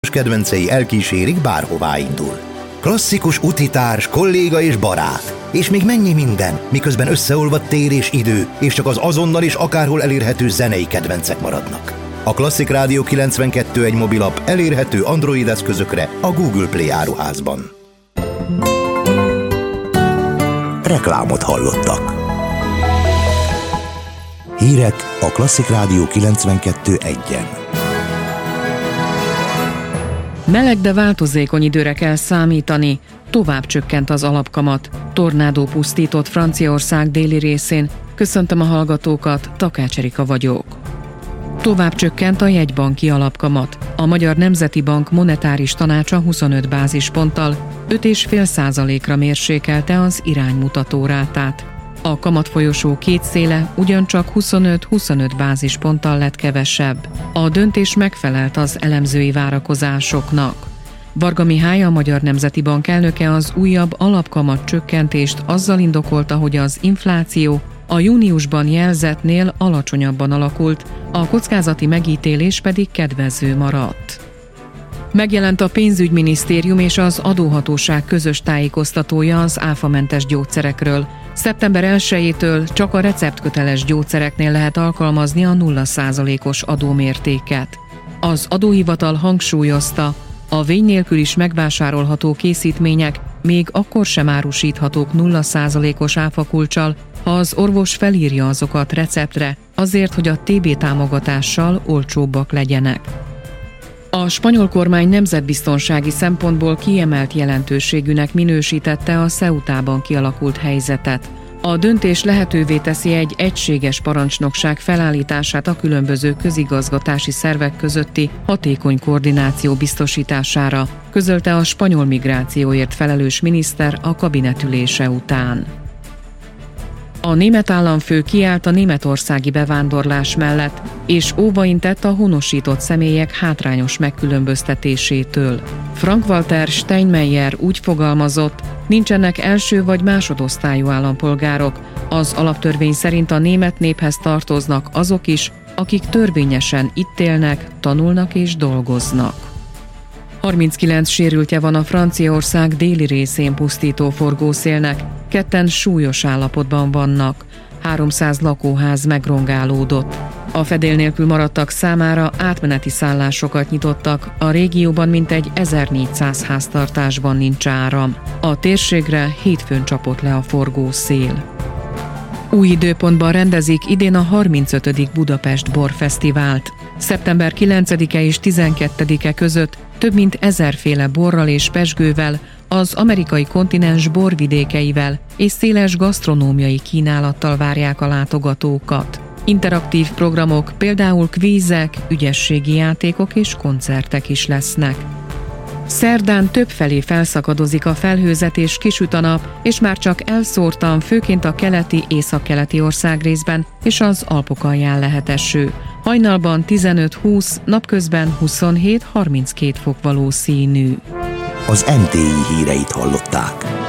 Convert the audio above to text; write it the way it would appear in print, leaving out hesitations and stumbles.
kedvencei elkísérik, bárhová indul. Klasszikus utitárs, kolléga és barát. És még mennyi minden, miközben összeolvad tér és idő, és csak az azonnal és akárhol elérhető zenei kedvencek maradnak. A Klasszik Rádió 92.1 mobilap elérhető Android eszközökre a Google Play áruházban. Reklámot hallottak. Hírek a Klasszik Rádió 92.1-en. Meleg, de változékony időre kell számítani. Tovább csökkent az alapkamat. Tornádó pusztított Franciaország déli részén. Köszöntöm a hallgatókat, Takács Erika vagyok. Tovább csökkent a jegybanki alapkamat. A Magyar Nemzeti Bank monetáris tanácsa 25 bázisponttal 5,5%-ra mérsékelte az iránymutató rátát. A kamatfolyosó két széle ugyancsak 25-25 bázisponttal lett kevesebb. A döntés megfelelt az elemzői várakozásoknak. Varga Mihály, a Magyar Nemzeti Bank elnöke az újabb alapkamat csökkentést azzal indokolta, hogy az infláció a júniusban jelzettnél alacsonyabban alakult, a kockázati megítélés pedig kedvező maradt. Megjelent a pénzügyminisztérium és az adóhatóság közös tájékoztatója az áfamentes gyógyszerekről. Szeptember 1-től csak a receptköteles gyógyszereknél lehet alkalmazni a 0%-os adómértéket. Az adóhivatal hangsúlyozta, a vény nélkül is megvásárolható készítmények még akkor sem árusíthatók 0%-os áfakulccsal, ha az orvos felírja azokat receptre, azért, hogy a TB támogatással olcsóbbak legyenek. A spanyol kormány nemzetbiztonsági szempontból kiemelt jelentőségűnek minősítette a Ceutában kialakult helyzetet. A döntés lehetővé teszi egy egységes parancsnokság felállítását a különböző közigazgatási szervek közötti hatékony koordináció biztosítására, közölte a spanyol migrációért felelős miniszter a kabinetülése után. A német államfő kiállt a németországi bevándorlás mellett, és óvaintett a honosított személyek hátrányos megkülönböztetésétől. Frank-Walter Steinmeier úgy fogalmazott, nincsenek első vagy másodosztályú állampolgárok, az alaptörvény szerint a német néphez tartoznak azok is, akik törvényesen itt élnek, tanulnak és dolgoznak. 39 sérültje van a Franciaország déli részén pusztító forgószélnek, ketten súlyos állapotban vannak, 300 lakóház megrongálódott. A fedél nélkül maradtak számára átmeneti szállásokat nyitottak, a régióban mintegy 1400 háztartásban nincs áram. A térségre hétfőn csapott le a forgószél. Új időpontban rendezik idén a 35. Budapest Borfesztivált. Szeptember 9-e és 12-e között több mint 1000 féle borral és pezsgővel, az amerikai kontinens borvidékeivel és széles gasztronómiai kínálattal várják a látogatókat. Interaktív programok, például kvízek, ügyességi játékok és koncertek is lesznek. Szerdán többfelé felszakadozik a felhőzet és kisüt a nap, és már csak elszórtan, főként a keleti, északkeleti országrészben és az Alpok alján lehet eső. Hajnalban 15-20, napközben 27-32 fok valószínű. Az NTI híreit hallották.